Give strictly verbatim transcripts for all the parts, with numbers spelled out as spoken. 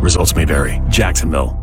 Results may vary. Jacksonville.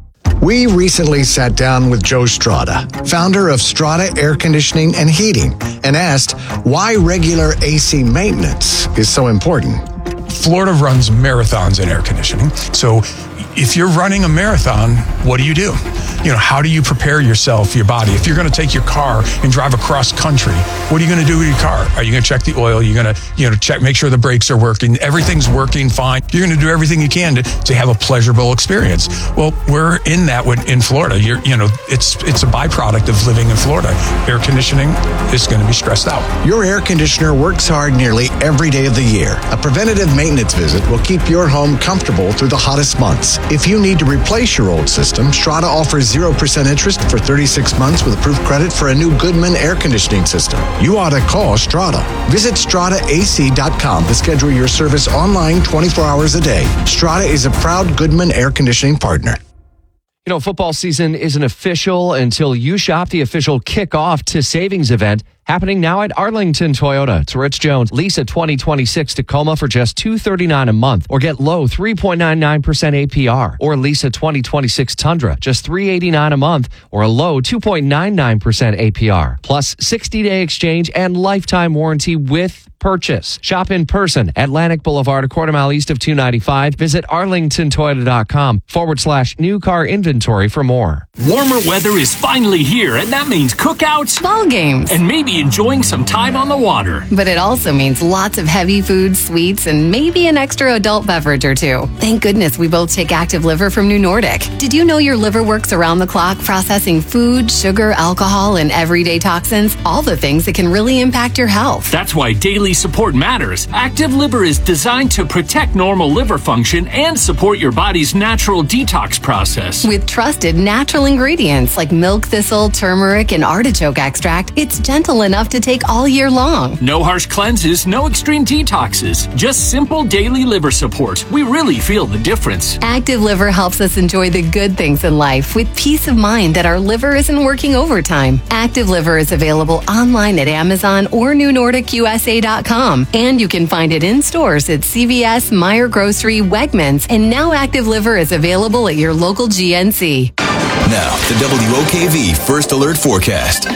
We recently sat down with Joe Strada, founder of Strada Air Conditioning and Heating, and asked why regular A C maintenance is so important. Florida runs marathons in air conditioning. So if you're running a marathon, what do you do? You know, how do you prepare yourself, your body? If you're going to take your car and drive across country, what are you going to do with your car? Are you going to check the oil? You're going to, you know, check, make sure the brakes are working. Everything's working fine. You're going to do everything you can to, to have a pleasurable experience. Well, we're in that with, in Florida. You're, you know, it's it's a byproduct of living in Florida. Air conditioning is going to be stressed out. Your air conditioner works hard nearly every day of the year. A preventative maintenance visit will keep your home comfortable through the hottest months. If you need to replace your old system, Strada offers zero percent interest for thirty-six months with approved credit for a new Goodman air conditioning system. You ought to call Strada. Visit strada a c dot com to schedule your service online twenty-four hours a day. Strada is a proud Goodman air conditioning partner. You know, football season isn't official until you shop the official kickoff to savings event happening now at Arlington Toyota. It's Rich Jones. Lease a twenty twenty-six Tacoma for just two hundred thirty-nine dollars a month, or get low three point nine nine percent A P R. Or lease a twenty twenty-six Tundra, just three hundred eighty-nine dollars a month, or a low two point nine nine percent A P R. Plus sixty-day exchange and lifetime warranty with purchase. Shop in person, Atlantic Boulevard, a quarter mile east of two ninety-five. Visit arlingtontoyota.com forward slash new car inventory for more. Warmer weather is finally here, and that means cookouts, ball games, and maybe enjoying some time on the water. But it also means lots of heavy foods, sweets, and maybe an extra adult beverage or two. Thank goodness we both take Active Liver from New Nordic. Did you know your liver works around the clock processing food, sugar, alcohol, and everyday toxins? All the things that can really impact your health. That's why daily support matters. Active Liver is designed to protect normal liver function and support your body's natural detox process. With trusted natural ingredients like milk thistle, turmeric, and artichoke extract, it's gentle enough to take all year long. No harsh cleanses, no extreme detoxes, just simple daily liver support. We really feel the difference. Active Liver helps us enjoy the good things in life with peace of mind that our liver isn't working overtime. Active Liver is available online at Amazon or new nordic u s a dot com, and you can find it in stores at C V S, Meijer Grocery, Wegmans, and now Active Liver is available at your local G N C. Now, the W O K V First Alert Forecast.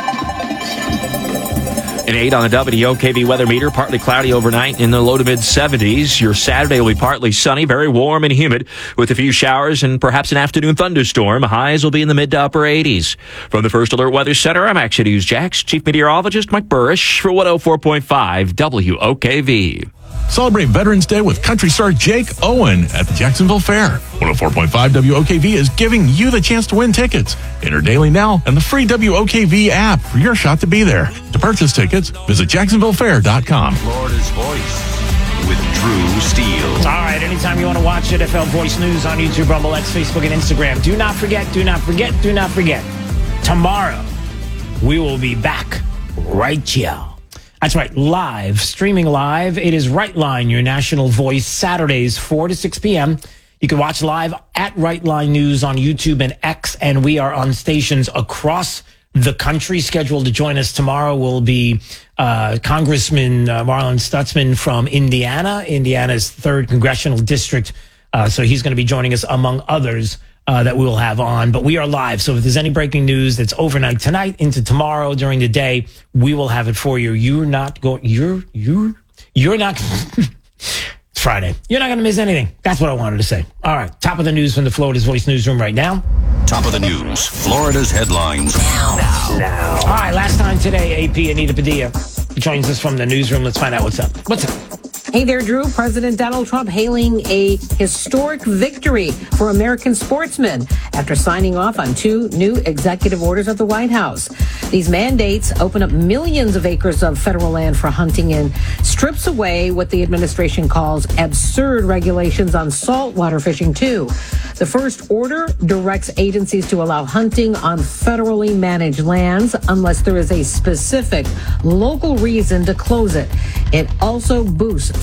An eight on the W O K V weather meter, partly cloudy overnight in the low to mid seventies. Your Saturday will be partly sunny, very warm and humid with a few showers and perhaps an afternoon thunderstorm. Highs will be in the mid to upper eighties. From the First Alert Weather Center, I'm Action News Jax Chief Meteorologist Mike Burrish for one oh four point five W O K V. Celebrate Veterans Day with country star Jake Owen at the Jacksonville Fair. one oh four point five W O K V is giving you the chance to win tickets. Enter daily now and the free W O K V app for your shot to be there. To purchase tickets, visit jacksonville fair dot com. Florida's Voice with Drew Steele. All right, anytime you want to watch N F L Voice News on YouTube, Rumble, X, Facebook, and Instagram, do not forget, do not forget, do not forget. Tomorrow, we will be back right here. That's right, live, streaming live. It is Right Line, your national voice, Saturdays, four to six p.m. You can watch live at Right Line News on YouTube and X, and we are on stations across the country. Scheduled to join us tomorrow will be uh, Congressman uh, Marlon Stutzman from Indiana, Indiana's third congressional district. Uh, so he's going to be joining us, among others, Uh, that we will have on. But we are live, so if there's any breaking news that's overnight tonight into tomorrow during the day, we will have it for you. You're not going, you're, you're, you're not, it's Friday. You're not going to miss anything. That's what I wanted to say. All right, top of the news from the Florida's Voice newsroom right now. Top of the news, Florida's headlines now. Now. now. All right, last time today, A P Anita Padilla joins us from the newsroom. Let's find out what's up. What's up? Hey there, Drew. President Donald Trump hailing a historic victory for American sportsmen after signing off on two new executive orders at the White House. These mandates open up millions of acres of federal land for hunting and strips away what the administration calls absurd regulations on saltwater fishing, too. The first order directs agencies to allow hunting on federally managed lands unless there is a specific local reason to close it. It also boosts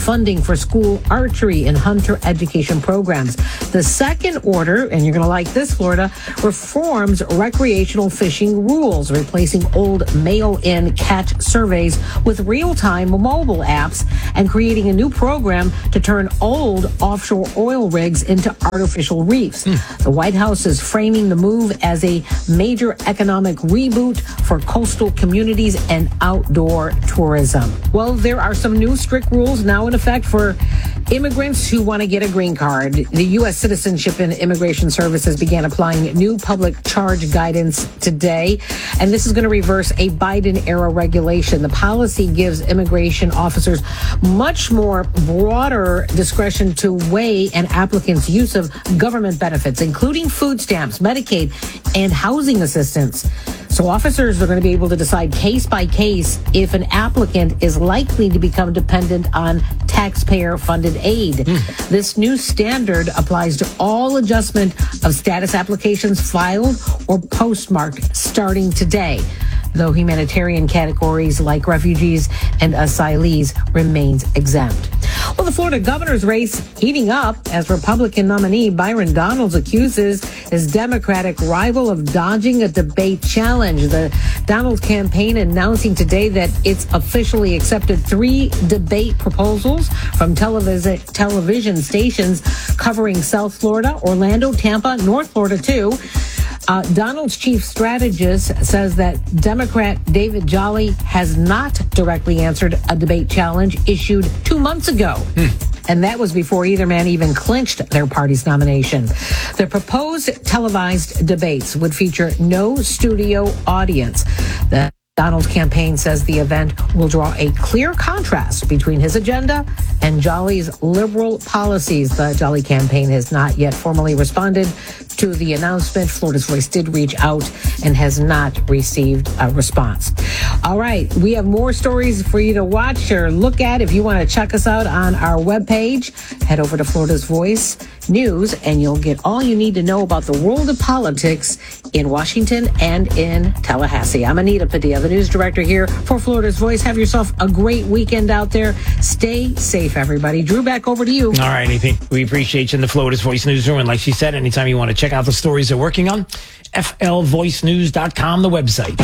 funding for school archery and hunter education programs. The second order, and you're going to like this, Florida, reforms recreational fishing rules, replacing old mail-in catch surveys with real-time mobile apps and creating a new program to turn old offshore oil rigs into artificial reefs. Mm. The White House is framing the move as a major economic reboot for coastal communities and outdoor tourism. Well, there are some new strict rules now in effect for immigrants who want to get a green card. The U S Citizenship and Immigration Services began applying new public charge guidance today, and this is going to reverse a Biden-era regulation. The policy gives immigration officers much more broader discretion to weigh an applicant's use of government benefits, including food stamps, Medicaid, and housing assistance. So officers are going to be able to decide case by case if an applicant is likely to become dependent on taxpayer-funded aid. Mm. This new standard applies to all adjustment of status applications filed or postmarked starting today, though humanitarian categories like refugees and asylees remains exempt. Well, the Florida governor's race heating up as Republican nominee Byron Donalds accuses his Democratic rival of dodging a debate challenge. The Donalds campaign announcing today that it's officially accepted three debate proposals from television television stations covering South Florida, Orlando, Tampa, North Florida too. Uh, Donald's chief strategist says that Democrat David Jolly has not directly answered a debate challenge issued two months ago. Hmm. And that was before either man even clinched their party's nomination. The proposed televised debates would feature no studio audience. The Donald's campaign says the event will draw a clear contrast between his agenda and Jolly's liberal policies. The Jolly campaign has not yet formally responded to the announcement. Florida's Voice did reach out and has not received a response. All right, we have more stories for you to watch or look at. If you want to check us out on our webpage, head over to Florida's Voice News, and you'll get all you need to know about the world of politics in Washington and in Tallahassee. I'm Anita Padilla, the news director here for Florida's Voice. Have yourself a great weekend out there. Stay safe, everybody. Drew, back over to you. All right, Ethan. We appreciate you in the Florida's Voice newsroom. And like she said, anytime you want to check out the stories they're working on, F L voice news dot com, the website.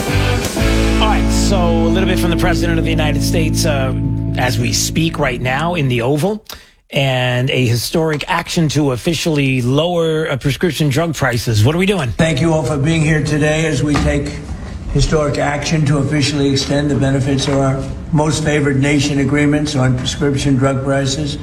All right, so a little bit from the President of the United States uh, as we speak right now in the Oval, and a historic action to officially lower uh, prescription drug prices. What are we doing? Thank you all for being here today as we take historic action to officially extend the benefits of our most favored nation agreements on prescription drug prices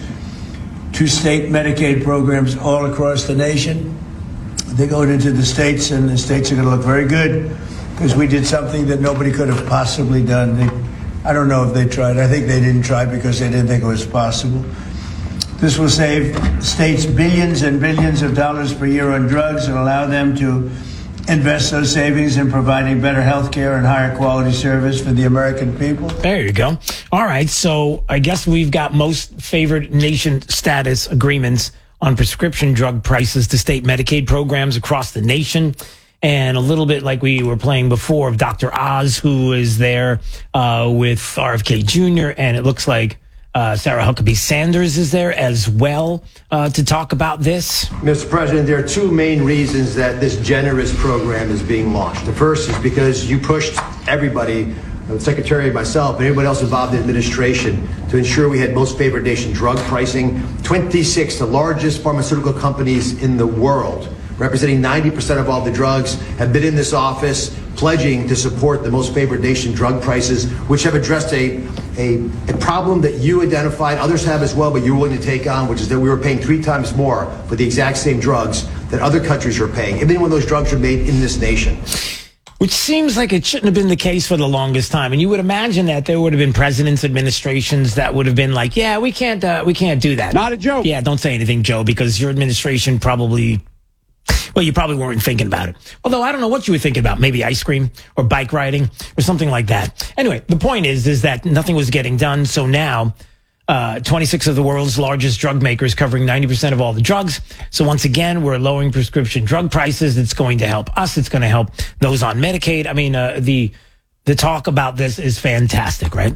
to state Medicaid programs all across the nation. They're going into the states, and the states are going to look very good because we did something that nobody could have possibly done. They, I don't know if they tried. I think they didn't try because they didn't think it was possible. This will save states billions and billions of dollars per year on drugs and allow them to invest those savings in providing better health care and higher quality service for the American people. There you go. All right, so I guess we've got most favored nation status agreements on prescription drug prices to state Medicaid programs across the nation. And a little bit like we were playing before of Doctor Oz, who is there uh, with R F K Junior And it looks like uh, Sarah Huckabee Sanders is there as well uh, to talk about this. Mister President, there are two main reasons that this generous program is being launched. The first is because you pushed everybody, the Secretary, myself, and everybody else involved in the administration to ensure we had most favored nation drug pricing. twenty-six, the largest pharmaceutical companies in the world, representing ninety percent of all the drugs, have been in this office pledging to support the most favored nation drug prices, which have addressed a, a, a problem that you identified, others have as well, but you're willing to take on, which is that we were paying three times more for the exact same drugs that other countries are paying, even when those drugs are made in this nation. Which seems like it shouldn't have been the case for the longest time. And you would imagine that there would have been presidents, administrations that would have been like, yeah, we can't, uh, we can't do that. Not a joke. Yeah, don't say anything, Joe, because your administration probably... Well, you probably weren't thinking about it. Although I don't know what you were thinking about. Maybe ice cream or bike riding or something like that. Anyway, the point is, is that nothing was getting done. So now, uh, twenty-six of the world's largest drug makers covering ninety percent of all the drugs. So once again, we're lowering prescription drug prices. It's going to help us. It's going to help those on Medicaid. I mean, uh, the, the talk about this is fantastic, right?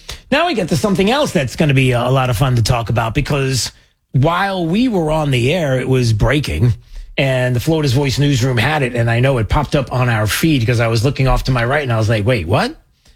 Now we get to something else that's going to be a lot of fun to talk about, because while we were on the air, it was breaking, and the Florida's Voice newsroom had it, and I know it popped up on our feed because I was looking off to my right, and I was like, wait, what?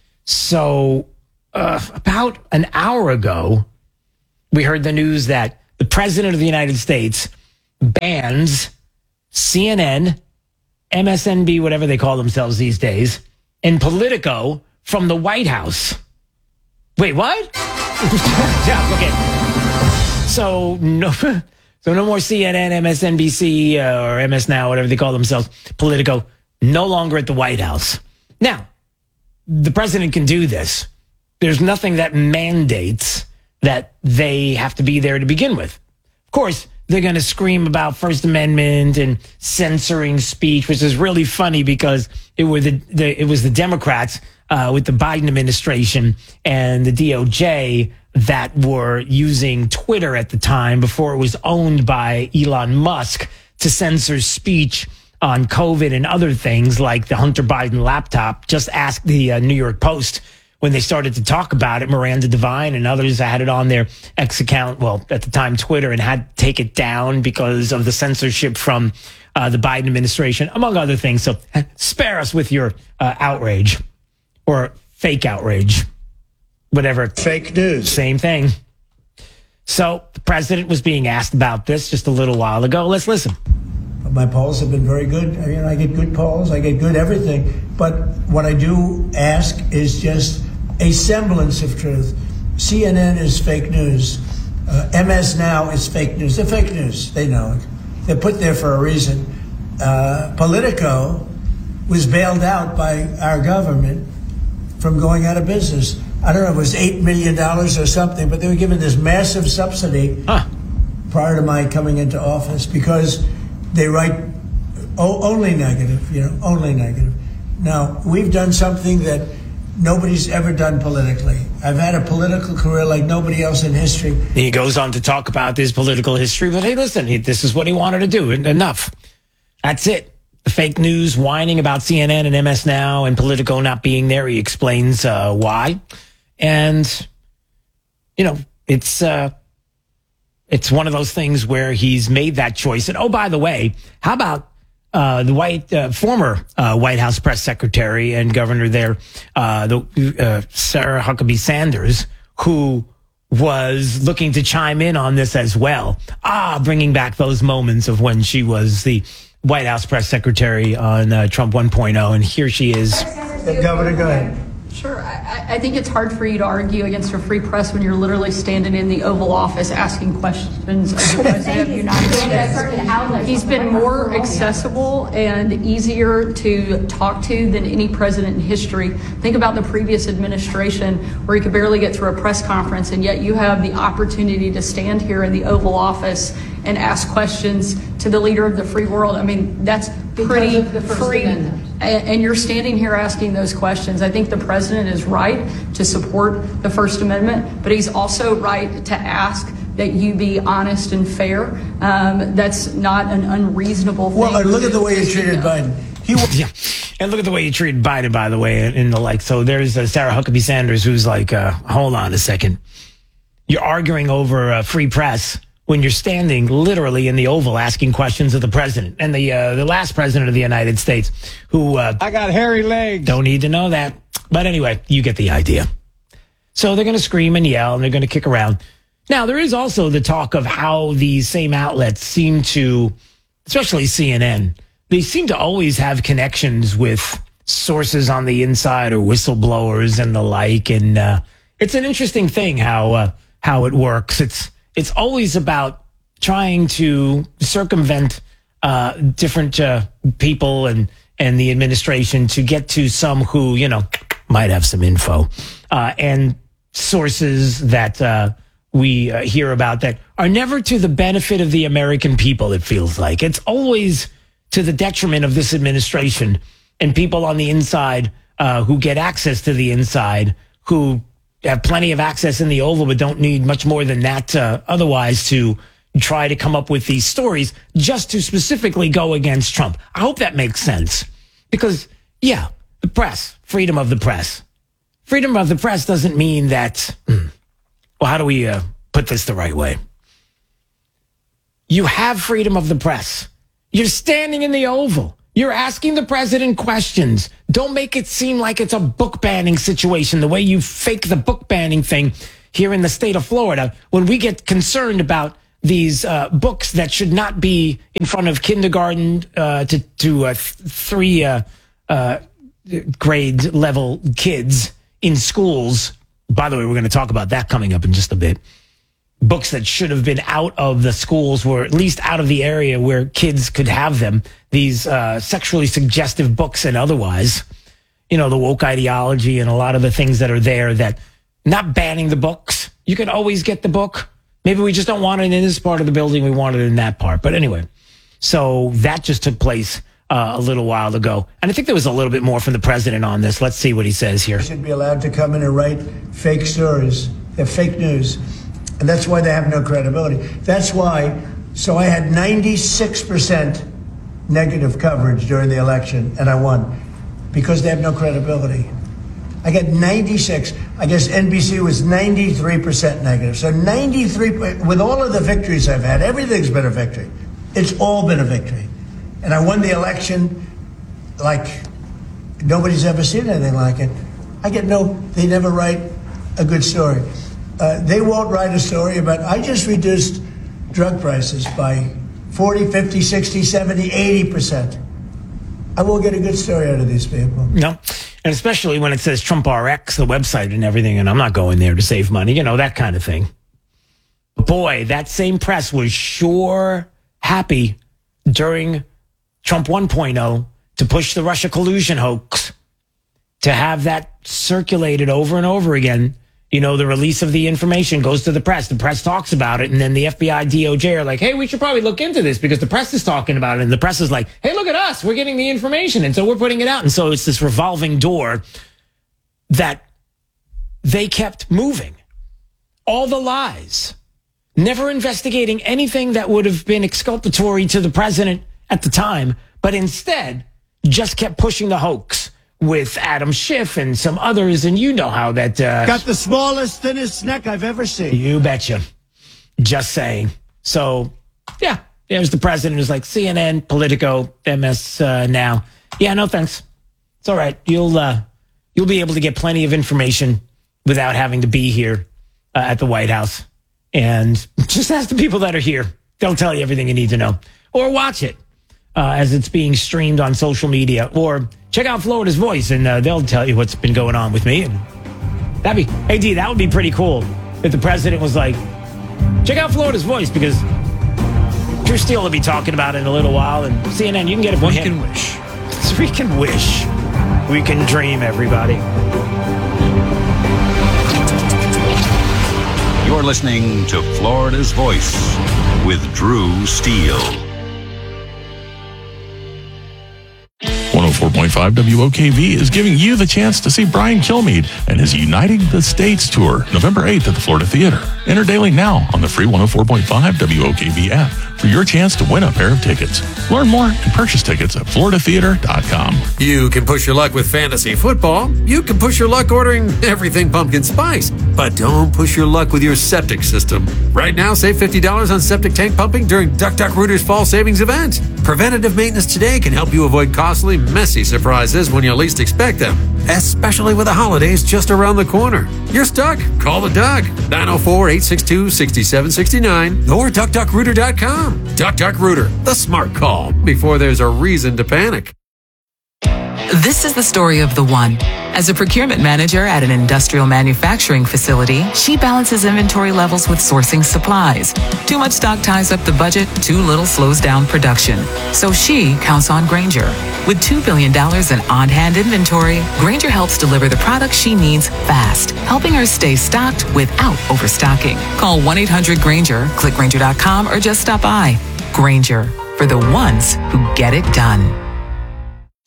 So uh, about an hour ago, we heard the news that the President of the United States bans C N N, M S N B, whatever they call themselves these days, and Politico from the White House. Wait, what? Yeah, okay. So no, so no more C N N, M S N B C, uh, or M S Now, whatever they call themselves, Politico, no longer at the White House. Now, the president can do this. There's nothing that mandates that they have to be there to begin with. Of course, they're going to scream about First Amendment and censoring speech, which is really funny because it were the, the it was the Democrats uh, with the Biden administration and the D O J that were using Twitter at the time before it was owned by Elon Musk to censor speech on COVID and other things like the Hunter Biden laptop. Just ask the uh, New York Post when they started to talk about it. Miranda Devine and others had it on their X account, well, at the time Twitter, and had to take it down because of the censorship from uh, the Biden administration, among other things. So spare us with your uh, outrage or fake outrage, whatever. Fake news. Same thing. So the president was being asked about this just a little while ago. Let's listen. My polls have been very good. I mean, I get good polls. I get good everything. But what I do ask is just a semblance of truth. C N N is fake news. Uh, M S Now is fake news. They're fake news. They know it. They're put there for a reason. Uh, Politico was bailed out by our government from going out of business. I don't know if it was eight million dollars or something, but they were given this massive subsidy huh. prior to my coming into office because they write o- only negative, you know, only negative. Now, we've done something that nobody's ever done politically. I've had a political career like nobody else in history. He goes on to talk about his political history, but hey, listen, he, this is what he wanted to do. Enough. That's it. The fake news, whining about C N N and M S Now and Politico not being there. He explains uh, why. And, you know, it's... Uh, It's one of those things where he's made that choice. And, oh, by the way, how about uh, the white uh, former uh, White House press secretary and governor there, uh, the, uh, Sarah Huckabee Sanders, who was looking to chime in on this as well. Ah, bringing back those moments of when she was the White House press secretary on uh, Trump one point oh. And here she is. Governor, go ahead. Sure. I, I think it's hard for you to argue against a free press when you're literally standing in the Oval Office asking questions of the President of the United States. He's been more accessible and easier to talk to than any president in history. Think about the previous administration where he could barely get through a press conference, and yet you have the opportunity to stand here in the Oval Office and ask questions to the leader of the free world. I mean, that's pretty free. And you're standing here asking those questions. I think the president is right to support the First Amendment, but he's also right to ask that you be honest and fair. Um, that's not an unreasonable thing. Well, and look at the way you treated Biden. He was- yeah. And look at the way you treated Biden, by the way, and the like. So there's uh, Sarah Huckabee Sanders, who's like, uh, hold on a second. You're arguing over uh, free press when you're standing literally in the Oval asking questions of the president and the uh, the last president of the United States, who uh, I got hairy legs. Don't need to know that. But anyway, you get the idea. So they're going to scream and yell and they're going to kick around. Now, there is also the talk of how these same outlets seem to, especially C N N, they seem to always have connections with sources on the inside or whistleblowers and the like. And uh, it's an interesting thing how uh, how it works. It's It's always about trying to circumvent uh, different uh, people and, and the administration to get to some who, you know, might have some info uh, and sources that uh, we uh, hear about that are never to the benefit of the American people, it feels like. It's always to the detriment of this administration and people on the inside uh, who get access to the inside, who have plenty of access in the Oval, but don't need much more than that uh, otherwise to try to come up with these stories just to specifically go against Trump. I hope that makes sense. Because, yeah, the press, freedom of the press. freedom of the press doesn't mean that, well, how do we uh, put this the right way? You have freedom of the press. You're standing in the Oval. You're asking the president questions. Don't make it seem like it's a book banning situation, the way you fake the book banning thing here in the state of Florida. When we get concerned about these uh, books that should not be in front of kindergarten uh, to, to uh, th- three uh, uh, grade level kids in schools. By the way, we're going to talk about that coming up in just a bit. Books that should have been out of the schools, or at least out of the area where kids could have them. These uh, sexually suggestive books and otherwise. You know, the woke ideology and a lot of the things that are there, that not banning the books. You can always get the book. Maybe we just don't want it in this part of the building. We want it in that part. But anyway, so that just took place uh, a little while ago. And I think there was a little bit more from the president on this. Let's see what he says here. They should be allowed to come in and write fake stories. They're fake news. And that's why they have no credibility. That's why, so I had ninety-six percent negative coverage during the election, and I won, because they have no credibility. I got ninety-six. I guess N B C was ninety-three percent negative. So ninety-three, with all of the victories I've had, everything's been a victory. It's all been a victory. And I won the election like nobody's ever seen anything like it. I get no, they never write a good story. Uh, they won't write a story about, I just reduced drug prices by forty, fifty, sixty, seventy, eighty percent. I won't get a good story out of these people. No. And especially when it says Trump R X, the website and everything, and I'm not going there to save money, you know, that kind of thing. But boy, that same press was sure happy during Trump one point oh to push the Russia collusion hoax, to have that circulated over and over again. You know, the release of the information goes to the press. The press talks about it, and then the F B I, D O J are like, hey, we should probably look into this because the press is talking about it. And the press is like, hey, look at us. We're getting the information. And so we're putting it out. And so it's this revolving door that they kept moving. All the lies, never investigating anything that would have been exculpatory to the president at the time, but instead just kept pushing the hoax with Adam Schiff and some others, and you know how that... Uh, Got the smallest, thinnest neck I've ever seen. You betcha. Just saying. So, yeah, there's the president who's like, C N N, Politico, M S uh, Now. Yeah, no thanks. It's all right. You'll uh, you'll be able to get plenty of information without having to be here uh, at the White House. And just ask the people that are here. They'll tell you everything you need to know. Or watch it uh, as it's being streamed on social media. Or check out Florida's Voice, and uh, they'll tell you what's been going on with me. And that'd be, hey, D, that would be pretty cool if the president was like, check out Florida's Voice, because Drew Steele will be talking about it in a little while, and C N N, you can get it from One him. can wish. We can wish. We can dream, everybody. You're listening to Florida's Voice with Drew Steele. one oh four point five W O K V is giving you the chance to see Brian Kilmeade and his Uniting the States tour, November eighth at the Florida Theater. Enter daily now on the free one oh four point five W O K V app for your chance to win a pair of tickets. Learn more and purchase tickets at florida theater dot com. You can push your luck with fantasy football. You can push your luck ordering everything pumpkin spice. But don't push your luck with your septic system. Right now, save fifty dollars on septic tank pumping during Duck Duck Rooter's fall savings event. Preventative maintenance today can help you avoid costly, messy surprises when you least expect them, especially with the holidays just around the corner. You're stuck? Call the Duck. nine oh four, eight six two, six seven six nine or duck duck rooter dot com. Duck Duck Rooter, the smart call before there's a reason to panic. This is the story of the one. As a procurement manager at an industrial manufacturing facility, she balances inventory levels with sourcing supplies. Too much stock ties up the budget, too little slows down production. So she counts on Grainger. With two billion dollars in on-hand inventory, Grainger helps deliver the products she needs fast, helping her stay stocked without overstocking. Call one eight hundred Grainger, click Grainger dot com, or just stop by. Grainger, for the ones who get it done.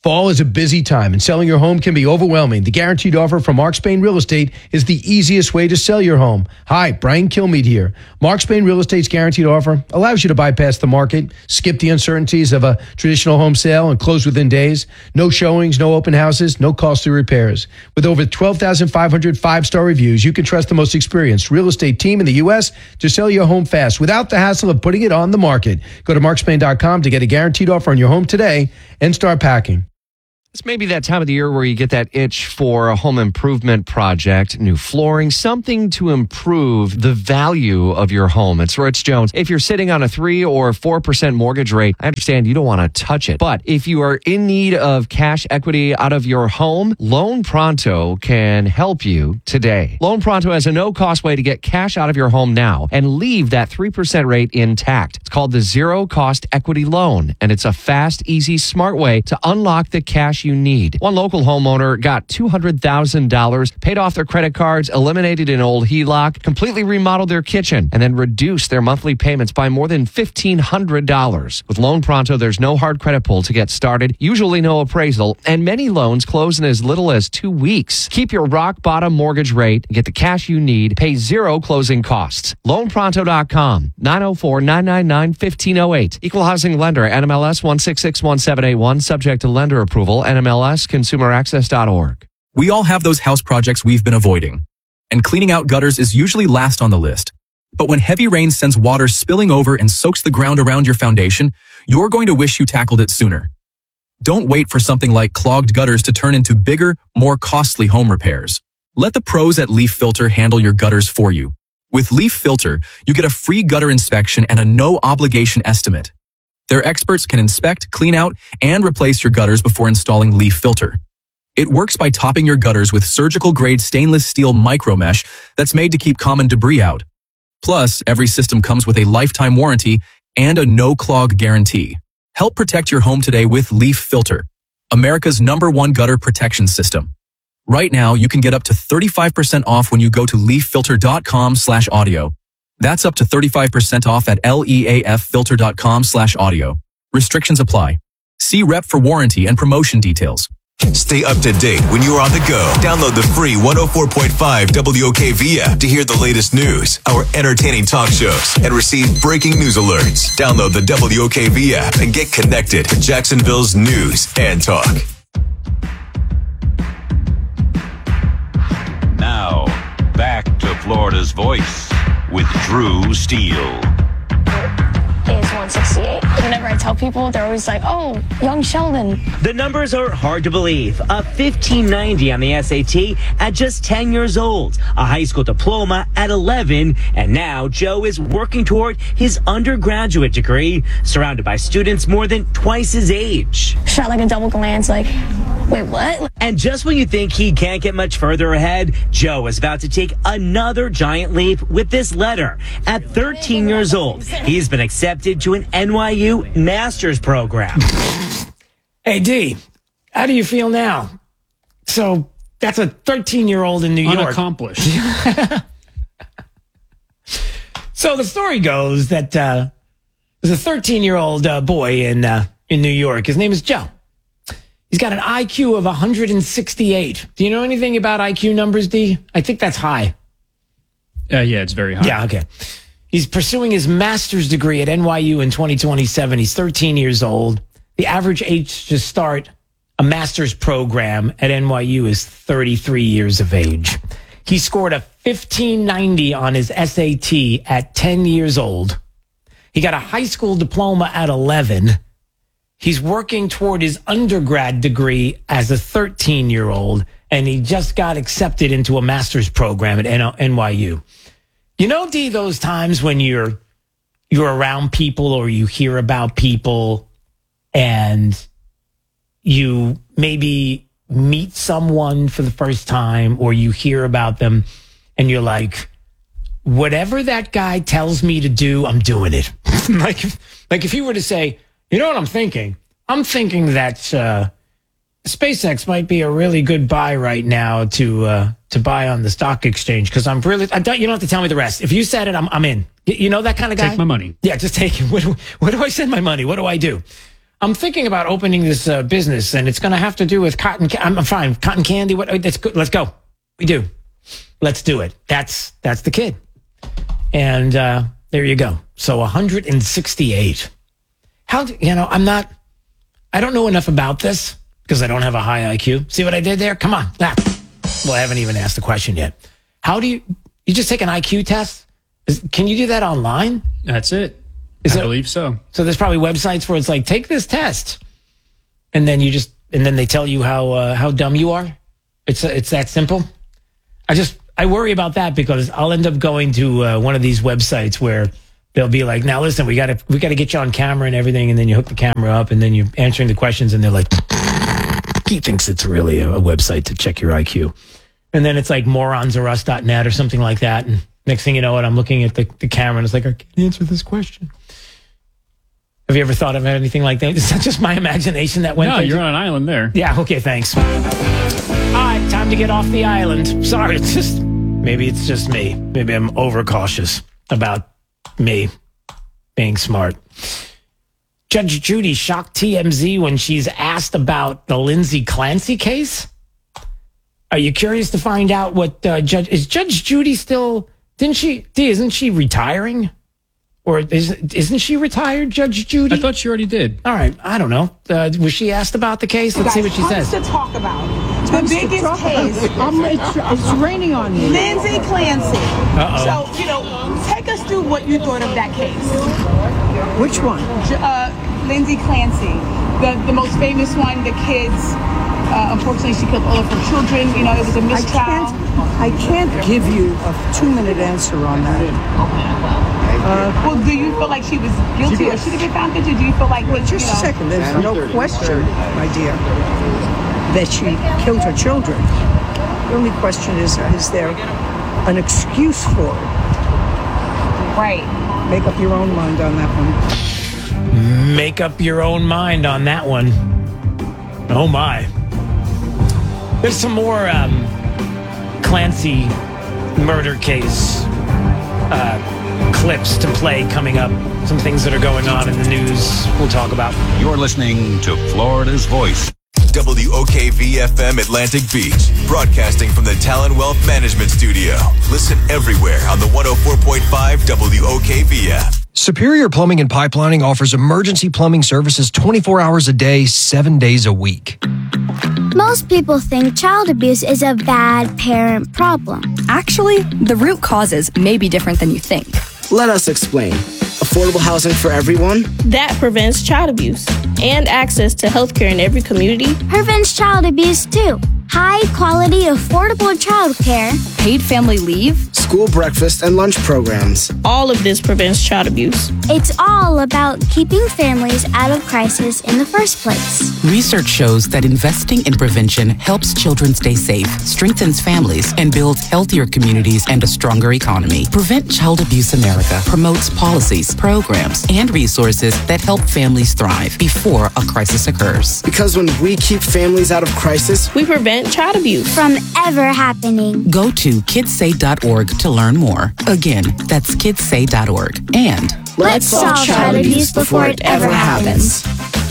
Fall is a busy time, and selling your home can be overwhelming. The Guaranteed Offer from Mark Spain Real Estate is the easiest way to sell your home. Hi, Brian Kilmeade here. Mark Spain Real Estate's Guaranteed Offer allows you to bypass the market, skip the uncertainties of a traditional home sale, and close within days. No showings, no open houses, no costly repairs. With over twelve thousand five hundred five-star reviews, you can trust the most experienced real estate team in the U S to sell your home fast without the hassle of putting it on the market. Go to mark spain dot com to get a guaranteed offer on your home today and start packing. It's maybe that time of the year where you get that itch for a home improvement project, new flooring, something to improve the value of your home. It's Rich Jones. If you're sitting on a three or four percent mortgage rate, I understand you don't want to touch it. But if you are in need of cash equity out of your home, Loan Pronto can help you today. Loan Pronto has a no-cost way to get cash out of your home now and leave that three percent rate intact. It's called the Zero Cost Equity Loan, and it's a fast, easy, smart way to unlock the cash you need. One local homeowner got two hundred thousand dollars, paid off their credit cards, eliminated an old H E L O C, completely remodeled their kitchen, and then reduced their monthly payments by more than fifteen hundred dollars. With Loan Pronto, there's no hard credit pull to get started, usually no appraisal, and many loans close in as little as two weeks. Keep your rock bottom mortgage rate, get the cash you need, pay zero closing costs. loan pronto dot com, nine oh four, nine nine nine, one five oh eight. Equal housing lender, N M L S one six six one seven eight one, subject to lender approval, N M L S consumer access dot org. We all have those house projects we've been avoiding. And cleaning out gutters is usually last on the list. But when heavy rain sends water spilling over and soaks the ground around your foundation, you're going to wish you tackled it sooner. Don't wait for something like clogged gutters to turn into bigger, more costly home repairs. Let the pros at Leaf Filter handle your gutters for you. With Leaf Filter, you get a free gutter inspection and a no-obligation estimate. Their experts can inspect, clean out, and replace your gutters before installing Leaf Filter. It works by topping your gutters with surgical-grade stainless steel micromesh that's made to keep common debris out. Plus, every system comes with a lifetime warranty and a no-clog guarantee. Help protect your home today with Leaf Filter, America's number one gutter protection system. Right now, you can get up to thirty-five percent off when you go to leaf filter dot com slash audio. That's up to thirty-five percent off at leaf filter dot com slash audio. Restrictions apply. See rep for warranty and promotion details. Stay up to date when you're on the go. Download the free one oh four point five W O K V app to hear the latest news, our entertaining talk shows, and receive breaking news alerts. Download the W O K V app and get connected to Jacksonville's news and talk. Now, back to Florida's Voice with Drew Steele. Is one sixty-eight. Whenever I tell people, they're always like, oh, young Sheldon. The numbers are hard to believe. A fifteen ninety on the S A T at just ten years old, a high school diploma at eleven, and now Joe is working toward his undergraduate degree, surrounded by students more than twice his age. Shot like a double glance, like, wait, what? And just when you think he can't get much further ahead, Joe is about to take another giant leap with this letter. At thirteen years old, he's been accepted to an N Y U master's program. Hey, D, how do you feel now? So that's a thirteen-year-old in New York. Unaccomplished. So the story goes that uh, there's a thirteen-year-old uh, boy in uh, in New York. His name is Joe. He's got an I Q of one hundred sixty-eight. Do you know anything about I Q numbers, D? I think that's high. Uh, yeah, it's very high. Yeah, okay. He's pursuing his master's degree at N Y U in twenty twenty-seven. He's thirteen years old. The average age to start a master's program at N Y U is thirty-three years of age. He scored a fifteen ninety on his S A T at ten years old. He got a high school diploma at eleven. He's working toward his undergrad degree as a thirteen-year-old, and he just got accepted into a master's program at N Y U. You know, D, those times when you're you're around people or you hear about people and you maybe meet someone for the first time or you hear about them and you're like, whatever that guy tells me to do, I'm doing it. like, if, like if you were to say, you know what I'm thinking? I'm thinking that uh, SpaceX might be a really good buy right now to uh, to buy on the stock exchange because I'm really. I don't, you don't have to tell me the rest. If you said it, I'm I'm in. You know that kind of guy. Take my money. Yeah, just take it. What do, where do I send my money? What do I do? I'm thinking about opening this uh, business, and it's going to have to do with cotton. Ca- I'm fine. Cotton candy. What? That's good. Let's go. We do. Let's do it. That's that's the kid. And uh, there you go. So one hundred sixty-eight. How do, you know? I'm not. I don't know enough about this because I don't have a high I Q. See what I did there? Come on. Ah. Well, I haven't even asked the question yet. How do you? You just take an I Q test? Is, can you do that online? That's it. Is I it, believe so. So there's probably websites where it's like, take this test, and then you just, and then they tell you how uh, how dumb you are. It's it's that simple. I just I worry about that because I'll end up going to uh, one of these websites where they'll be like, now listen, we got to we got to get you on camera and everything, and then you hook the camera up, and then you're answering the questions, and they're like, he thinks it's really a, a website to check your I Q, and then it's like morons or us dot net or something like that, and next thing you know, what I'm looking at the, the camera, and it's like, I can't answer this question. Have you ever thought of anything like that? Is that just my imagination that went? No, you're on an island there. Yeah, okay, thanks. All right, time to get off the island. Sorry, it's just, maybe it's just me. Maybe I'm overcautious about me being smart. Judge Judy shocked T M Z when she's asked about the Lindsay Clancy case. Are you curious to find out what uh, Judge, is Judge Judy still, didn't she, isn't she retiring? Or is, isn't she retired, Judge Judy? I thought she already did. All right, I don't know. Uh, was she asked about the case? Let's see what she says. Tons to talk about. The biggest case. I'm, it's, it's raining on me. Lindsay Clancy. Uh-oh. So, you know, take us through what you thought of that case. Which one? Uh, Lindsay Clancy. The, the most famous one, the kids. Uh, unfortunately, she killed all of her children. You know, it was a mistrial. I can't, I can't give you a two-minute answer on that. Uh, well, do you feel like she was guilty or should have been found guilty? Do you feel like... Well, just you know, a second. There's no question, my dear, that she killed her children. The only question is, is there an excuse for it? Right. Make up your own mind on that one. Make up your own mind on that one. Oh, my. There's some more um, Clancy murder case uh, clips to play coming up. Some things that are going on in the news we'll talk about. You're listening to Florida's Voice. W O K V F M Atlantic Beach, broadcasting from the Talon Wealth Management Studio. Listen everywhere on the one oh four point five W O K V app. Superior Plumbing and Pipelining offers emergency plumbing services twenty-four hours a day, seven days a week. Most people think child abuse is a bad parent problem. Actually, the root causes may be different than you think. Let us explain. Affordable housing for everyone? That prevents child abuse and access to healthcare in every community. Prevents child abuse too. High quality, affordable childcare. Paid family leave. School breakfast and lunch programs. All of this prevents child abuse. It's all about keeping families out of crisis in the first place. Research shows that investing in prevention helps children stay safe, strengthens families, and builds healthier communities and a stronger economy. Prevent Child Abuse America promotes policies, programs, and resources that help families thrive before a crisis occurs. Because when we keep families out of crisis, we prevent child abuse from ever happening. Go to kids say dot org to learn more. Again, that's kids say dot org. And let's solve child abuse before it ever happens.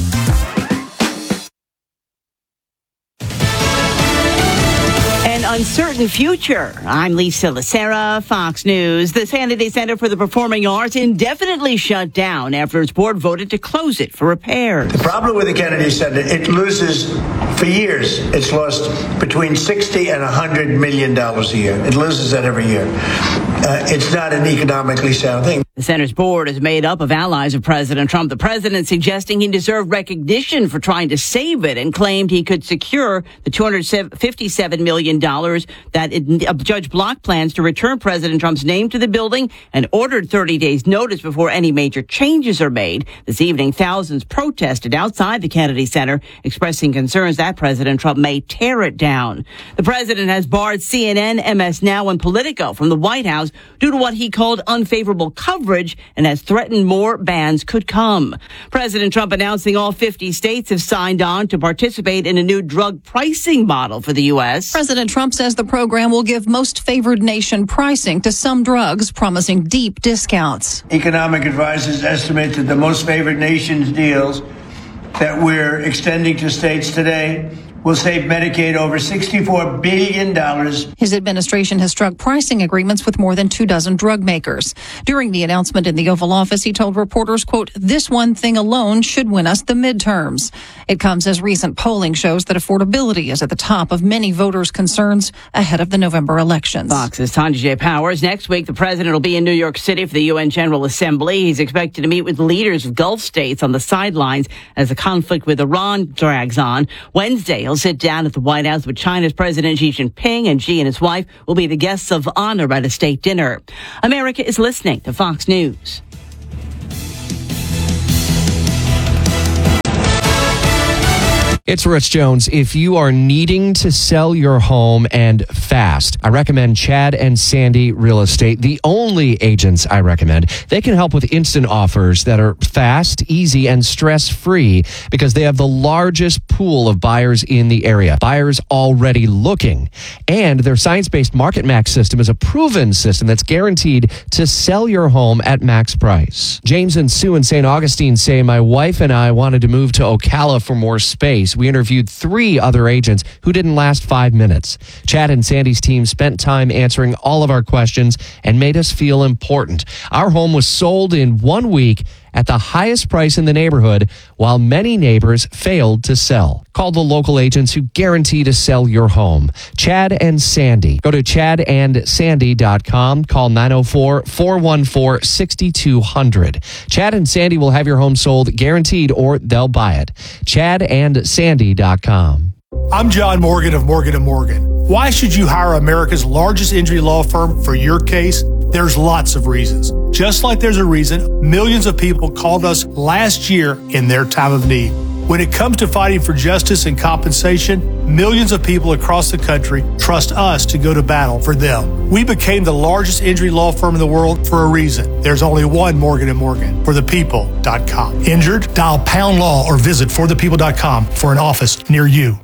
Uncertain future. I'm Lisa Lacera, Fox News. The San Jose Center for the Performing Arts indefinitely shut down after its board voted to close it for repairs. The problem with the Kennedy Center, it loses, for years, it's lost between sixty and one hundred million dollars a year. It loses that every year. Uh, it's not an economically sound thing. The center's board is made up of allies of President Trump. The president suggesting he deserved recognition for trying to save it and claimed he could secure the two hundred fifty-seven million dollars that it, uh, Judge Block plans to return President Trump's name to the building and ordered thirty days notice before any major changes are made. This evening, thousands protested outside the Kennedy Center, expressing concerns that President Trump may tear it down. The president has barred C N N, M S Now, and Politico from the White House due to what he called unfavorable coverage and has threatened more bans could come. President Trump announcing all fifty states have signed on to participate in a new drug pricing model for the U S. President Trump says the program will give most favored nation pricing to some drugs, promising deep discounts. Economic advisors estimate that the most favored nations deals that we're extending to states today will save Medicaid over sixty-four billion dollars. His administration has struck pricing agreements with more than two dozen drug makers. During the announcement in the Oval Office, he told reporters, quote, "This one thing alone should win us the midterms." It comes as recent polling shows that affordability is at the top of many voters' concerns ahead of the November elections. Fox's Tanya J. Powers. Next week, the president will be in New York City for the U N General Assembly. He's expected to meet with leaders of Gulf states on the sidelines as the conflict with Iran drags on. Wednesday, he'll sit down at the White House with China's President Xi Jinping, and Xi and his wife will be the guests of honor at a state dinner. America is listening to Fox News. It's Rich Jones. If you are needing to sell your home and fast, I recommend Chad and Sandy Real Estate, the only agents I recommend. They can help with instant offers that are fast, easy, and stress-free because they have the largest pool of buyers in the area. Buyers already looking. And their science-based Market Max system is a proven system that's guaranteed to sell your home at max price. James and Sue in Saint Augustine say, my wife and I wanted to move to Ocala for more space. We interviewed three other agents who didn't last five minutes. Chad and Sandy's team spent time answering all of our questions and made us feel important. Our home was sold in one week at the highest price in the neighborhood, while many neighbors failed to sell. Call the local agents who guarantee to sell your home. Chad and Sandy. Go to chad and sandy dot com. Call nine oh four, four one four, six two zero zero. Chad and Sandy will have your home sold guaranteed, or they'll buy it. chad and sandy dot com. I'm John Morgan of Morgan and Morgan. Why should you hire America's largest injury law firm for your case? There's lots of reasons. Just like there's a reason millions of people called us last year in their time of need. When it comes to fighting for justice and compensation, millions of people across the country trust us to go to battle for them. We became the largest injury law firm in the world for a reason. There's only one Morgan and Morgan, for the people dot com. Injured? Dial pound law or visit for the people dot com for an office near you.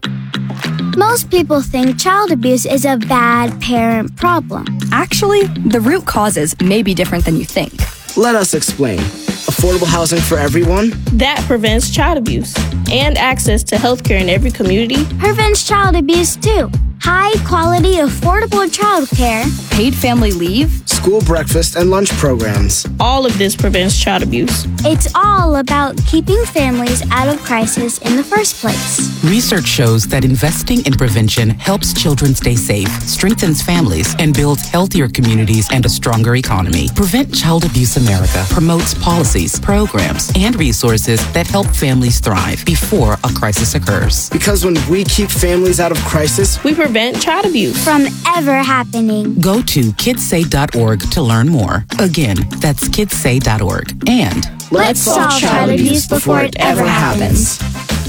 Most people think child abuse is a bad parent problem. Actually, the root causes may be different than you think. Let us explain. Affordable housing for everyone? That prevents child abuse and access to healthcare in every community. Prevents child abuse too. High quality, affordable childcare. Paid family leave. School breakfast and lunch programs. All of this prevents child abuse. It's all about keeping families out of crisis in the first place. Research shows that investing in prevention helps children stay safe, strengthens families, and builds healthier communities and a stronger economy. Prevent Child Abuse America promotes policies, programs, and resources that help families thrive before a crisis occurs. Because when we keep families out of crisis, we prevent child abuse from ever happening. Go to kids say dot org to learn more. Again, that's kids say dot org. And let's solve child abuse before it ever happens.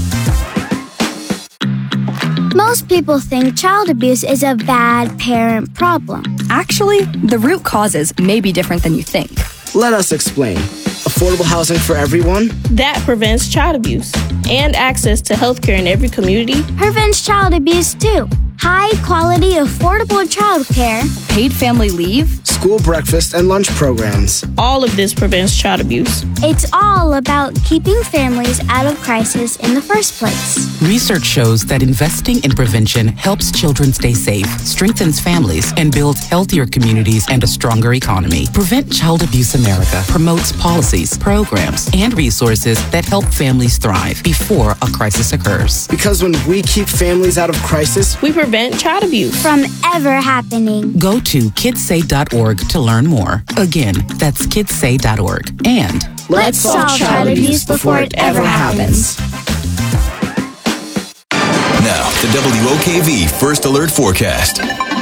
Most people think child abuse is a bad parent problem. Actually, the root causes may be different than you think. Let us explain. Affordable housing for everyone? That prevents child abuse and access to healthcare in every community. Prevents child abuse too. High quality, affordable childcare. Paid family leave. School breakfast and lunch programs. All of this prevents child abuse. It's all about keeping families out of crisis in the first place. Research shows that investing in prevention helps children stay safe, strengthens families, and builds healthier communities and a stronger economy. Prevent Child Abuse America promotes policies, programs, and resources that help families thrive before a crisis occurs. Because when we keep families out of crisis, we prevent child abuse from ever happening. Go to kids say dot org to learn more. Again, that's kids say dot org. And let's solve child abuse before it ever happens. Now, the W O K V First Alert Forecast.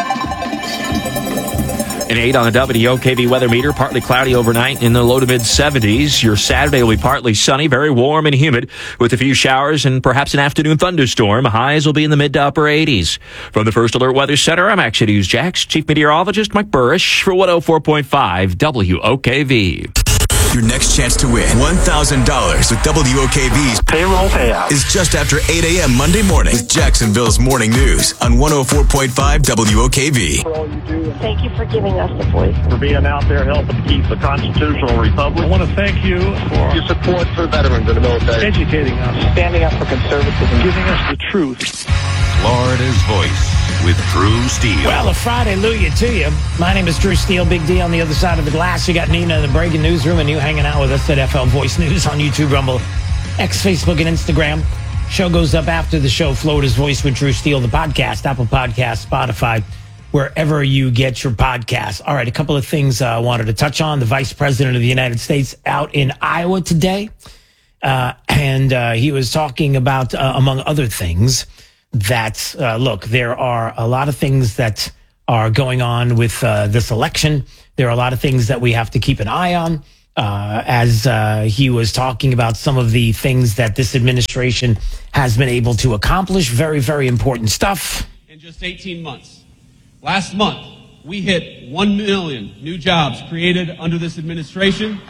An eight on the W O K V weather meter, partly cloudy overnight in the low to mid seventies. Your Saturday will be partly sunny, very warm and humid with a few showers and perhaps an afternoon thunderstorm. Highs will be in the mid to upper eighties. From the First Alert Weather Center, I'm Action News Jax Chief Meteorologist Mike Burrish for one oh four point five W O K V. Your next chance to win one thousand dollars with W O K V's payroll payout is just after eight a.m. Monday morning with Jacksonville's Morning News on one oh four point five W O K V. for all you do, Thank you for giving us the voice. for being out there helping keep the constitutional republic. I want to thank you for your support for veterans in the military, educating us, standing up for conservatism, giving us the truth. Florida's Voice with Drew Steele. Well, a Friday Hallelujah to you. My name is Drew Steele. Big D on the other side of the glass. You got Nina in the breaking newsroom and you hanging out with us at F L Voice News on YouTube, Rumble, X, Facebook, and Instagram. Show goes up after the show, Florida's Voice with Drew Steele, the podcast, Apple Podcast, Spotify, wherever you get your podcasts. All right, a couple of things I uh, wanted to touch on. The Vice President of the United States out in Iowa today. Uh, and uh, he was talking about, uh, among other things, that, uh, look, there are a lot of things that are going on with uh, this election. There are a lot of things that we have to keep an eye on. Uh, as uh, he was talking about some of the things that this administration has been able to accomplish. Very, very important stuff. In just eighteen months. Last month, we hit one million new jobs created under this administration.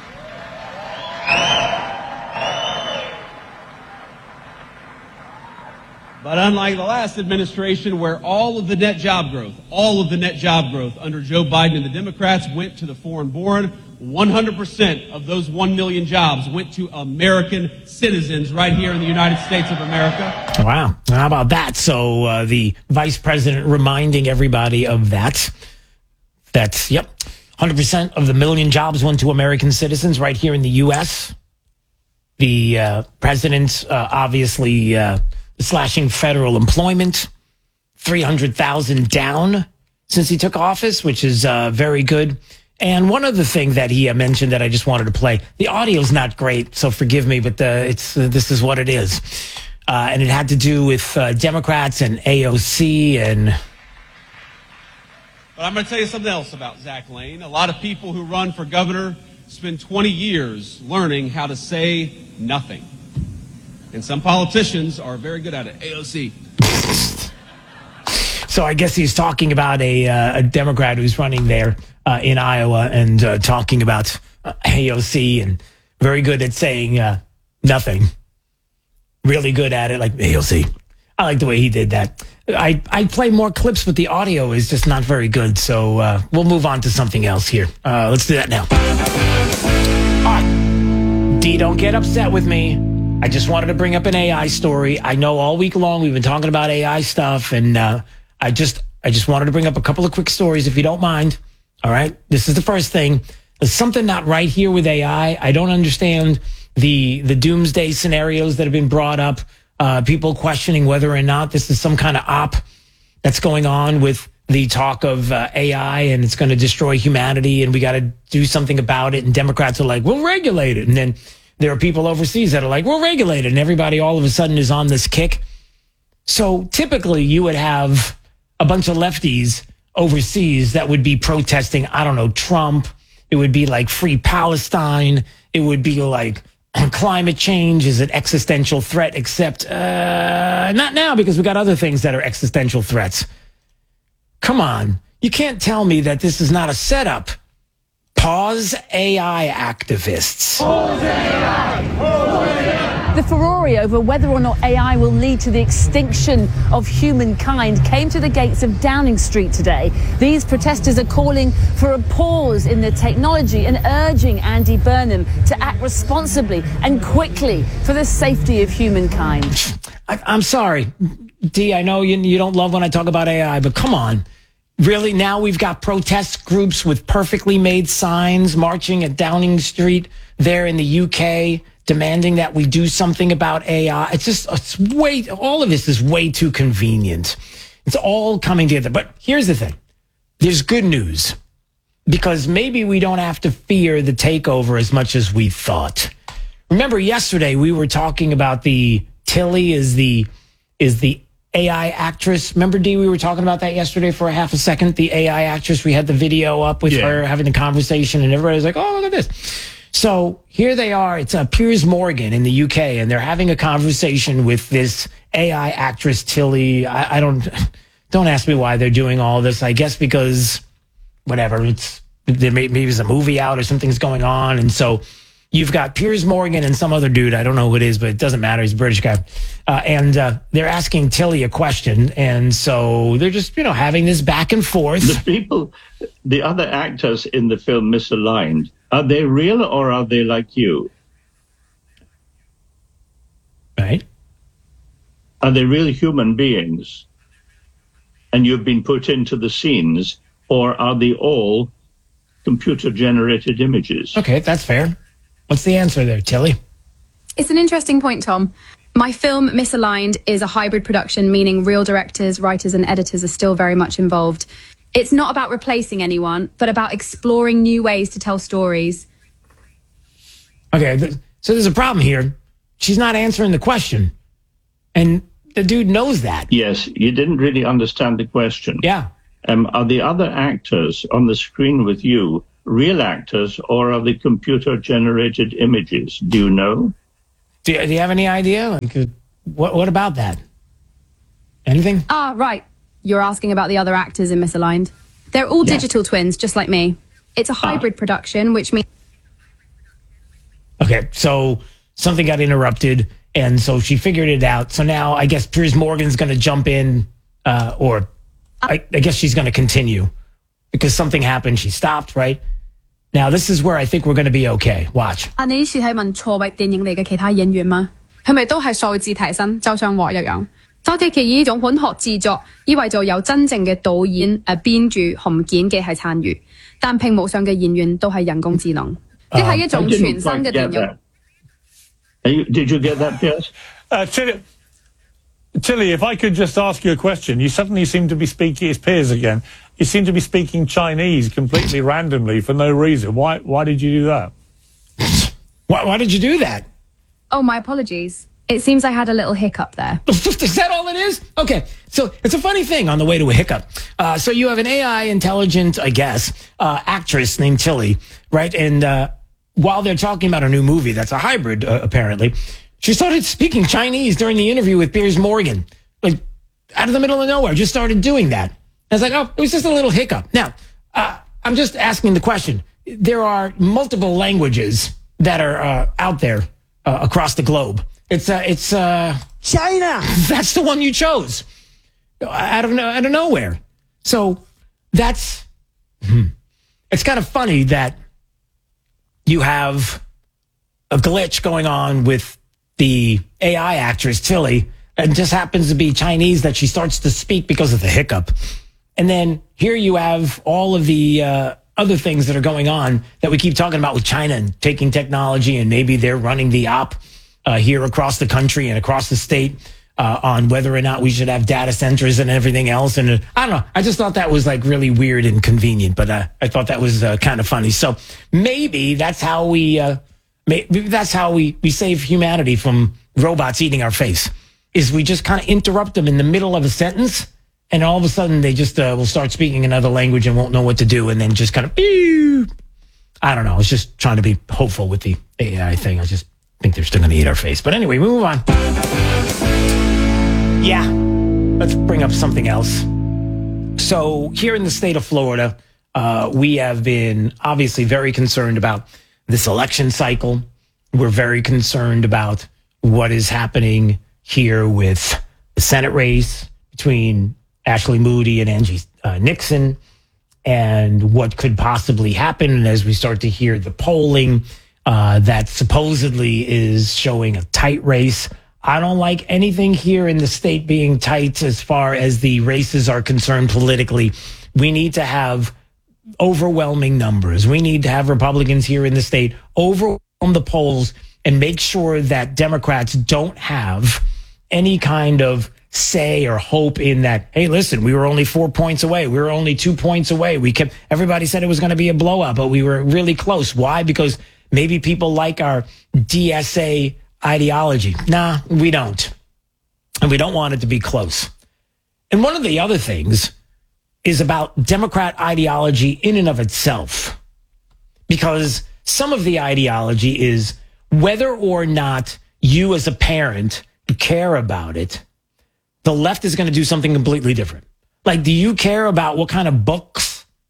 But unlike the last administration, where all of the net job growth, all of the net job growth under Joe Biden and the Democrats went to the foreign born, one hundred percent of those one million jobs went to American citizens right here in the United States of America. Wow. How about that? So uh, the vice president reminding everybody of that. That's, yep, one hundred percent of the million jobs went to American citizens right here in the U S. The uh, president uh, obviously uh, slashing federal employment, three hundred thousand down since he took office, which is uh, very good. And one other thing that he uh, mentioned that I just wanted to play, the audio's not great, so forgive me, but the, it's uh, this is what it is. Uh, and it had to do with uh, Democrats and A O C and... But I'm going to tell you something else about Zach Lane. A lot of people who run for governor spend twenty years learning how to say nothing. And some politicians are very good at it. A O C. So I guess he's talking about a, uh, a Democrat who's running there uh, in Iowa and uh, talking about uh, A O C and very good at saying uh, nothing. Really good at it, like A O C. I like the way he did that. I, I'd play more clips, but the audio is just not very good. So uh, we'll move on to something else here. Uh, let's do that now. All right. D, don't get upset with me. I just wanted to bring up an A I story. I know all week long we've been talking about A I stuff, and uh, I just I just wanted to bring up a couple of quick stories, if you don't mind. All right? This is the first thing. There's something not right here with A I. I don't understand the the doomsday scenarios that have been brought up. Uh, people questioning whether or not this is some kind of op that's going on with the talk of uh, A I and it's going to destroy humanity and we got to do something about it. And Democrats are like, we'll regulate it. And then there are people overseas that are like, we'll regulate it. And everybody all of a sudden is on this kick. So typically you would have a bunch of lefties overseas that would be protesting, I don't know, Trump. It would be like free Palestine. It would be like climate change is an existential threat, except uh, not now because we got other things that are existential threats. Come on. You can't tell me that this is not a setup. Pause A I activists. Pause A I. Pause A I. The furore over whether or not A I will lead to the extinction of humankind came to the gates of Downing Street today. These protesters are calling for a pause in the technology and urging Andy Burnham to act responsibly and quickly for the safety of humankind. I, I'm sorry, D, I know you, you don't love when I talk about A I, but come on. Really? Now we've got protest groups with perfectly made signs marching at Downing Street there in the U K, demanding that we do something about A I. It's just, it's way, all of this is way too convenient. It's all coming together. But here's the thing. There's good news because maybe we don't have to fear the takeover as much as we thought. Remember yesterday we were talking about the Tilly is the, is the A I actress. Remember, D, we were talking about that yesterday for a half a second. The A I actress, we had the video up with yeah. her having the conversation and everybody was like, oh, look at this. So here they are. It's uh, Piers Morgan in the U K, and they're having a conversation with this A I actress, Tilly. I, I don't don't ask me why they're doing all this. I guess because whatever, it's there may, maybe there's a movie out or something's going on. And so you've got Piers Morgan and some other dude. I don't know who it is, but it doesn't matter. He's a British guy. Uh, and uh, they're asking Tilly a question. And so they're just, you know, having this back and forth. The people, the other actors in the film Misaligned, are they real or are they like you? Right. Are they real human beings? And you've been put into the scenes, or are they all computer-generated images? Okay, that's fair. What's the answer there, Tilly? It's an interesting point, Tom. My film, Misaligned, is a hybrid production, meaning real directors, writers, and editors are still very much involved. It's not about replacing anyone, but about exploring new ways to tell stories. Okay, th- so there's a problem here. She's not answering the question. And the dude knows that. Yes, you didn't really understand the question. Yeah. Um, are the other actors on the screen with you real actors, or are they computer-generated images? Do you know? Do you, do you have any idea? Like, uh, what, what about that? Anything? Ah, right. You're asking about the other actors in Misaligned. They're all Yeah. digital twins, just like me. It's a hybrid production, which means... Okay, so something got interrupted, and so she figured it out. So now I guess Piers Morgan's going to jump in, uh, or I, I guess she's going to continue because something happened. She stopped, right? Now, this is where I think we're going to be okay. Watch. 啊，你呢次係問錯位電影嚟嘅其他演員嗎？係咪都係數字提升，就像我一樣？周鐵琪以呢種本學製作，意味著有真正嘅導演、誒編劇同剪嘅係參與，但屏幕上嘅演員都係人工智能，即係一種全新嘅電影。 Are you, did you get that, Piers? Uh, Tilly, Tilly, if I could just ask you a question. You suddenly seem to be speaking, it's Piers again. You seem to be speaking Chinese completely randomly for no reason. Why Why did you do that? Why, why did you do that? Oh, my apologies. It seems I had a little hiccup there. Is that all it is? Okay, so it's a funny thing on the way to a hiccup. Uh, so you have an A I intelligent, I guess, uh, actress named Tilly, right? And uh, while they're talking about a new movie that's a hybrid, uh, apparently, she started speaking Chinese during the interview with Piers Morgan. Like, out of the middle of nowhere, just started doing that. I was like, oh, it was just a little hiccup. Now, uh, I'm just asking the question. There are multiple languages that are uh, out there uh, across the globe. It's uh, it's uh, China. That's the one you chose out of out of nowhere. So that's it's kind of funny that you have a glitch going on with the A I actress Tilly, and just happens to be Chinese that she starts to speak because of the hiccup. And then here you have all of the uh, other things that are going on that we keep talking about with China and taking technology, and maybe they're running the op uh, here across the country and across the state uh, on whether or not we should have data centers and everything else. And uh, I don't know. I just thought that was like really weird and convenient, but uh, I thought that was uh, kind of funny. So maybe that's how we uh, maybe that's how we, we save humanity from robots eating our face, is we just kind of interrupt them in the middle of a sentence. And all of a sudden, they just uh, will start speaking another language and won't know what to do, and then just kind of, I don't know. I was just trying to be hopeful with the A I thing. I just think they're still going to eat our face. But anyway, we move on. Yeah, let's bring up something else. So here in the state of Florida, uh, we have been obviously very concerned about this election cycle. We're very concerned about what is happening here with the Senate race between Ashley Moody and Angie uh, Nixon, and what could possibly happen. And as we start to hear the polling uh, that supposedly is showing a tight race, I don't like anything here in the state being tight as far as the races are concerned politically. We need to have overwhelming numbers. We need to have Republicans here in the state overwhelm the polls and make sure that Democrats don't have any kind of say or hope in that, hey, listen, we were only four points away. We were only two points away. We kept, everybody said it was going to be a blowout, but we were really close. Why? Because maybe people like our D S A ideology. Nah, we don't. And we don't want it to be close. And one of the other things is about Democrat ideology in and of itself. Because some of the ideology is whether or not you as a parent care about it, the left is going to do something completely different. Like, do you care about what kind of books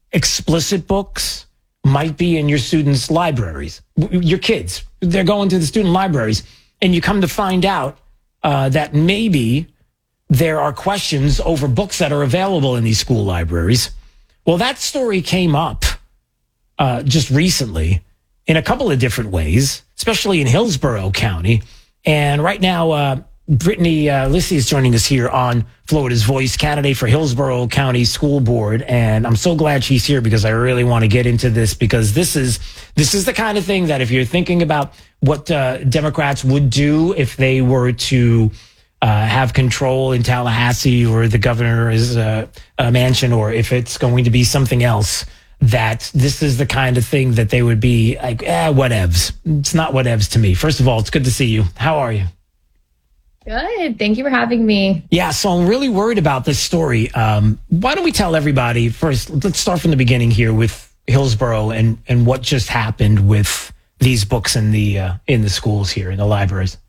explicit books might be in your students' libraries, your kids. They're going to the student libraries, and you come to find out uh, that maybe there are questions over books that are available in these school libraries. Well, that story came up uh, just recently in a couple of different ways, especially in Hillsborough County. And right now, uh, Brittany uh, Lissy is joining us here on Florida's Voice, candidate for Hillsborough County School Board. And I'm so glad she's here because I really want to get into this, because this is this is the kind of thing that if you're thinking about what uh, Democrats would do if they were to uh, have control in Tallahassee or the governor's uh, uh, mansion, or if it's going to be something else, that this is the kind of thing that they would be like, eh, whatevs. It's not whatevs to me. First of all, it's good to see you. How are you? Good. Thank you for having me. Yeah, so I'm really worried about this story. Um, why don't we tell everybody first, let's start from the beginning here with Hillsborough and, and what just happened with these books in the uh, in the schools here, in the libraries.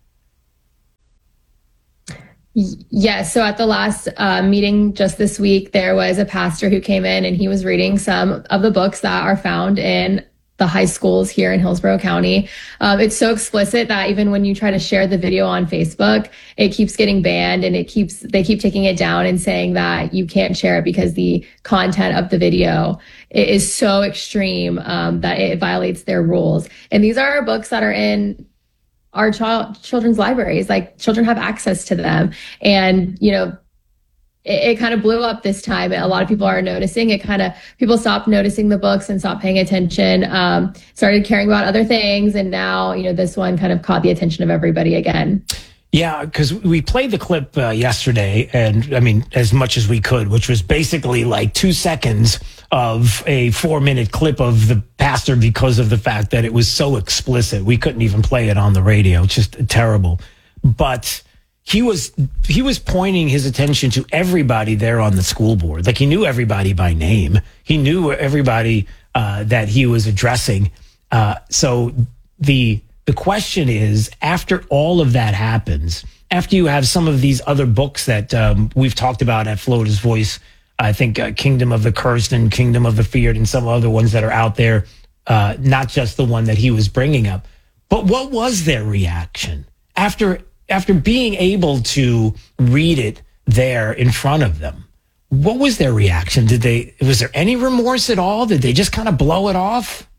Yes. So at the last uh, meeting just this week, there was a pastor who came in and he was reading some of the books that are found in the high schools here in Hillsborough County. Um, it's so explicit that even when you try to share the video on Facebook, it keeps getting banned, and it keeps they keep taking it down and saying that you can't share it because the content of the video is so extreme um, that it violates their rules. And these are books that are in our child children's libraries. Like, children have access to them, and you know, it, it kind of blew up this time. A lot of people are noticing it. Kind of people stopped noticing the books and stopped paying attention, um, started caring about other things, and now you know this one kind of caught the attention of everybody again. Yeah, because we played the clip uh, yesterday, and I mean, as much as we could, which was basically like two seconds of a four minute clip of the pastor, because of the fact that it was so explicit. We couldn't even play it on the radio. It's just terrible. But he was, he was pointing his attention to everybody there on the school board. Like, he knew everybody by name. He knew everybody uh, that he was addressing. Uh, so the, The question is, after all of that happens, after you have some of these other books that um, we've talked about at Florida's Voice, I think uh, Kingdom of the Cursed and Kingdom of the Feared and some other ones that are out there, uh, not just the one that he was bringing up. But what was their reaction after after being able to read it there in front of them? What was their reaction? Did they, was there any remorse at all? Did they just kind of blow it off?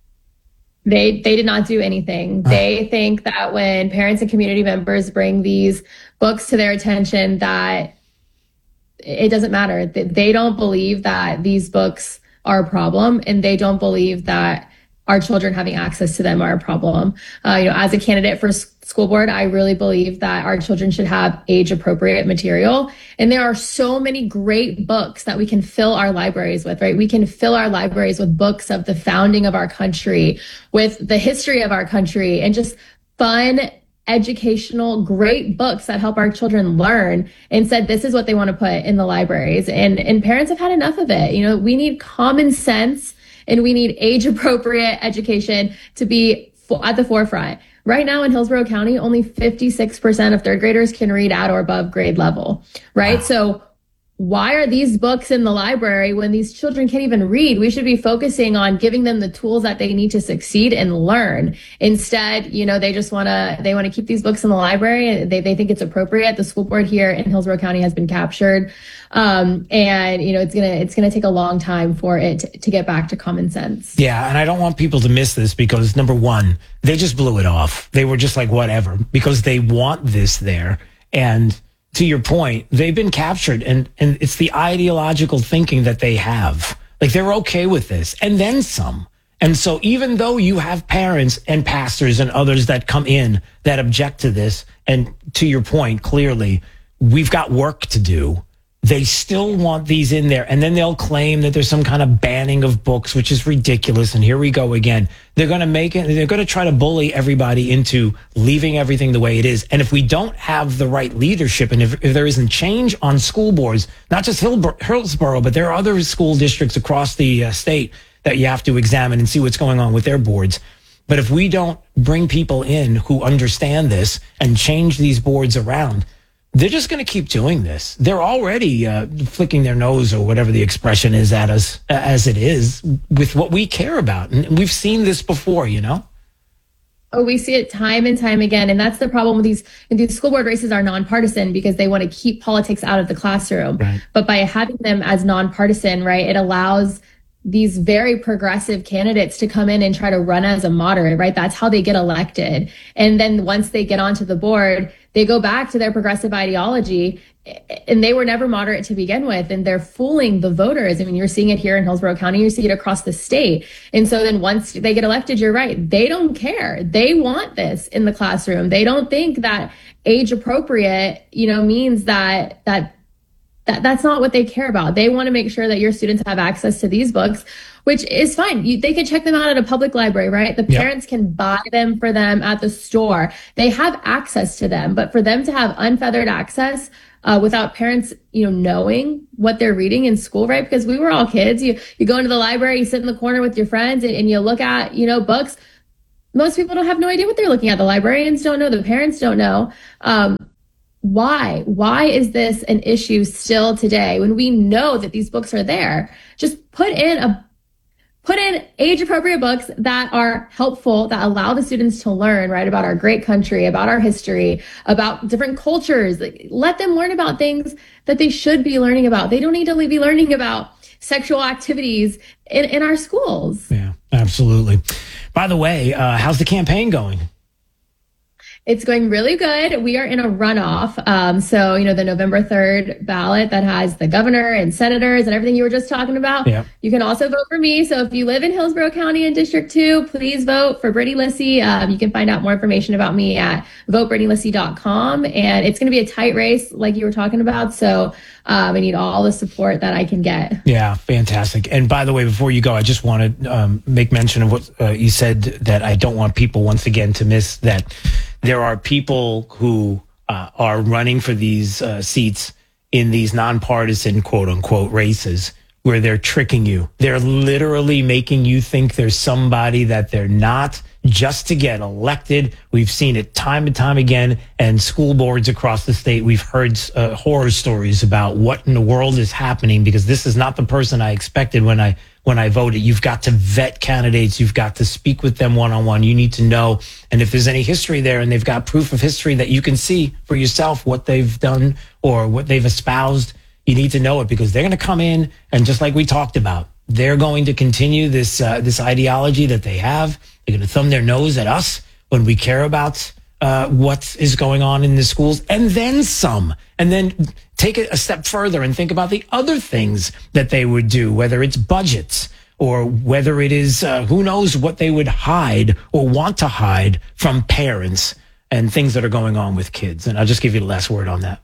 They they did not do anything. They think that when parents and community members bring these books to their attention, that it doesn't matter. They don't believe that these books are a problem, and they don't believe that our children having access to them are a problem. Uh, you know, as a candidate for school board, I really believe that our children should have age-appropriate material. And there are so many great books that we can fill our libraries with, right? We can fill our libraries with books of the founding of our country, with the history of our country, and just fun, educational, great books that help our children learn. Instead, this is what they want to put in the libraries. And, and parents have had enough of it. You know, we need common sense, and we need age-appropriate education to be at the forefront. Right now in Hillsborough County, only fifty-six percent of third graders can read at or above grade level, right? Wow. So why are these books in the library when these children can't even read? We should be focusing on giving them the tools that they need to succeed and learn. Instead, you know, they just want to, they want to keep these books in the library. They, they think it's appropriate. The school board here in Hillsborough County has been captured. Um, and, you know, it's going to, it's going to take a long time for it to, to get back to common sense. Yeah. And I don't want people to miss this, because number one, they just blew it off. They were just like, whatever, because they want this there. And to your point, they've been captured, and, and it's the ideological thinking that they have. Like, they're okay with this, and then some. And so even though you have parents and pastors and others that come in that object to this, and to your point, clearly, we've got work to do, they still want these in there. And then they'll claim that there's some kind of banning of books, which is ridiculous. And here we go again. They're going to make it, they're going to try to bully everybody into leaving everything the way it is. And if we don't have the right leadership, and if, if there isn't change on school boards, not just Hillsborough, but there are other school districts across the uh, state that you have to examine and see what's going on with their boards. But if we don't bring people in who understand this and change these boards around, they're just going to keep doing this. They're already uh, flicking their nose or whatever the expression is at us as it is with what we care about. And we've seen this before, you know? Oh, we see it time and time again. And that's the problem with these, these school board races are nonpartisan because they want to keep politics out of the classroom. Right. But by having them as nonpartisan, right, it allows these very progressive candidates to come in and try to run as a moderate, right? That's how they get elected. And then once they get onto the board, they go back to their progressive ideology, and they were never moderate to begin with, and they're fooling the voters. I mean, you're seeing it here in Hillsborough County, you see it across the state. And so then once they get elected, you're right, they don't care. They want this in the classroom. They don't think that age appropriate, you know, means that, that, that that's not what they care about. They want to make sure that your students have access to these books, which is fine. You, they can check them out at a public library, right? The parents yep. can buy them for them at the store. They have access to them, but for them to have unfeathered access uh, without parents, you know, knowing what they're reading in school, right? Because we were all kids. You you go into the library, you sit in the corner with your friends, and, and you look at, you know, books. Most people don't have no idea what they're looking at. The librarians don't know. The parents don't know. Um, Why? Why is this an issue still today when we know that these books are there? Just put in a put in age appropriate books that are helpful, that allow the students to learn, right, about our great country, about our history, about different cultures. Like, let them learn about things that they should be learning about. They don't need to be learning about sexual activities in, in our schools. Yeah, absolutely. By the way, uh, how's the campaign going? It's going really good. We are in a runoff. Um, so, you know, the November third ballot that has the governor and senators and everything you were just talking about. Yeah. You can also vote for me. So if you live in Hillsborough County in District two, please vote for Brittany Lissy. Um, you can find out more information about me at vote brittany lissy dot com. And it's going to be a tight race like you were talking about. So um, I need all the support that I can get. Yeah, fantastic. And by the way, before you go, I just want to um, make mention of what uh, you said, that I don't want people once again to miss that there are people who uh, are running for these uh, seats in these nonpartisan, quote unquote, races where they're tricking you. They're literally making you think there's somebody that they're not just to get elected. We've seen it time and time again. And school boards across the state, we've heard uh, horror stories about what in the world is happening, because this is not the person I expected when I when I voted. You've got to vet candidates. You've got to speak with them one-on-one. You need to know. And if there's any history there and they've got proof of history that you can see for yourself what they've done or what they've espoused, you need to know it, because they're going to come in and, just like we talked about, they're going to continue this uh, this ideology that they have. They're going to thumb their nose at us when we care about uh, what is going on in the schools, and then some. And then take it a step further and think about the other things that they would do, whether it's budgets or whether it is, uh, who knows what they would hide or want to hide from parents and things that are going on with kids. And I'll just give you the last word on that.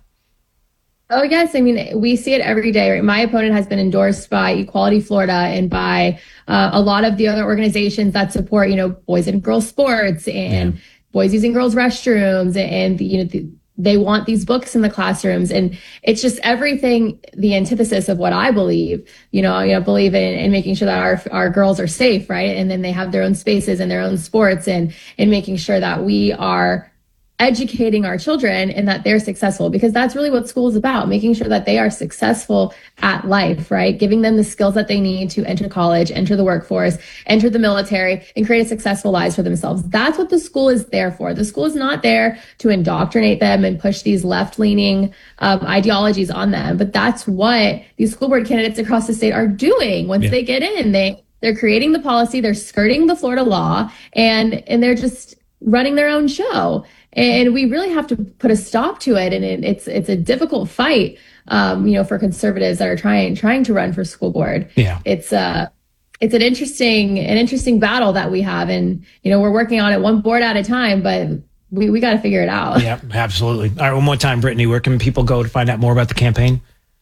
Oh, yes. I mean, we see it every day. Right? My opponent has been endorsed by Equality Florida and by uh, a lot of the other organizations that support, you know, boys and girls sports and yeah. boys using girls restrooms, and, you know, the, they want these books in the classrooms. And it's just everything, the antithesis of what I believe. You know, you know, believe in, in making sure that our our girls are safe, right? And then they have their own spaces and their own sports, and and making sure that we are educating our children and that they're successful, because that's really what school is about, making sure that they are successful at life, right? Giving them the skills that they need to enter college, enter the workforce, enter the military, and create a successful lives for themselves. That's what the school is there for. The school is not there to indoctrinate them and push these left-leaning um, ideologies on them, but that's what these school board candidates across the state are doing once yeah. they get in. They, they're creating the policy, they're skirting the Florida law, and, and they're just running their own show. And we really have to put a stop to it. And it, it's it's a difficult fight, um, you know, for conservatives that are trying trying to run for school board. Yeah, it's uh it's an interesting an interesting battle that we have, and you know, we're working on it one board at a time, but we we got to figure it out. Yeah, absolutely. All right, one more time, Brittany. Where can people go to find out more about the campaign?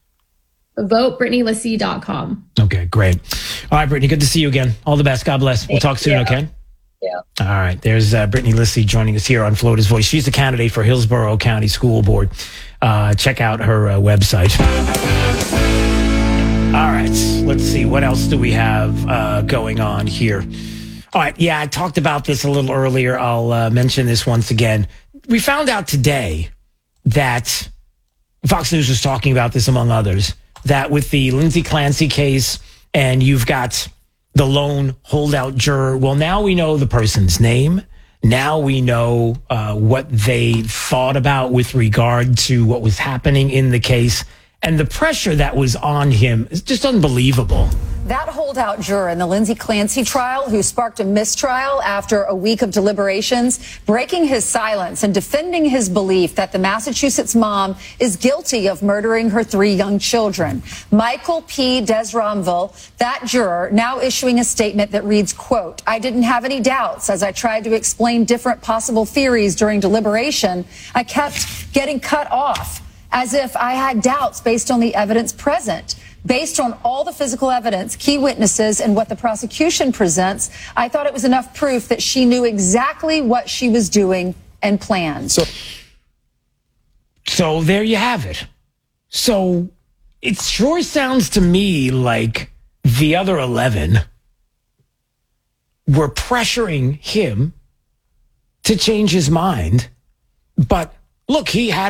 vote brittany lissy dot com. Okay, great. All right, Brittany, good to see you again. All the best. God bless. We'll talk soon. Okay. Yeah. All right. There's uh, Brittany Lissy joining us here on Florida's Voice. She's the candidate for Hillsborough County School Board. Uh, check out her uh, website. All right. Let's see. What else do we have uh, going on here? All right. Yeah, I talked about this a little earlier. I'll uh, mention this once again. We found out today that Fox News was talking about this, among others, that with the Lindsay Clancy case, and you've got the lone holdout juror. Well, now we know the person's name. Now we know uh, what they thought about with regard to what was happening in the case. And the pressure that was on him is just unbelievable. That holdout juror in the Lindsay Clancy trial, who sparked a mistrial after a week of deliberations, breaking his silence and defending his belief that the Massachusetts mom is guilty of murdering her three young children. Michael P. Desromville, that juror, now issuing a statement that reads, quote, "I didn't have any doubts as I tried to explain different possible theories during deliberation. I kept getting cut off as if I had doubts based on the evidence present. Based on all the physical evidence, key witnesses, and what the prosecution presents, I thought it was enough proof that she knew exactly what she was doing and planned." So, so there you have it. So it sure sounds to me like the other eleven were pressuring him to change his mind. But look, he had